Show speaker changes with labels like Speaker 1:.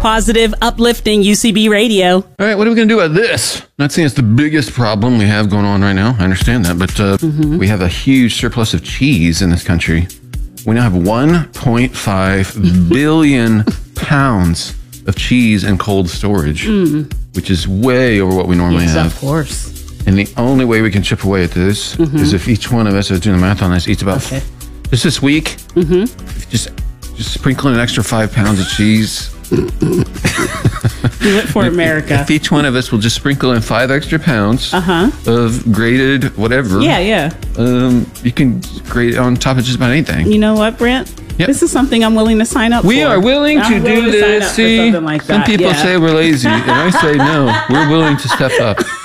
Speaker 1: positive, uplifting UCB radio.
Speaker 2: All right, what are we going to do about this? Not saying it's the biggest problem we have going on right now. I understand that, but we have a huge surplus of cheese in this country. We now have 1.5 billion pounds of cheese in cold storage, which is way over what we normally have.
Speaker 1: Of course.
Speaker 2: And the only way we can chip away at this is if each one of us, is doing the math on this, eats about, just this week, just sprinkle an extra 5 pounds of cheese.
Speaker 1: Do it for America.
Speaker 2: If each one of us will just sprinkle in 5 extra pounds of grated whatever.
Speaker 1: Yeah.
Speaker 2: You can grate it on top of just about anything.
Speaker 1: You know what, Brent?
Speaker 2: Yep.
Speaker 1: This is something I'm willing to sign up for.
Speaker 2: We are willing to do this. See,
Speaker 1: like
Speaker 2: some people say we're lazy, and I say no. We're willing to step up.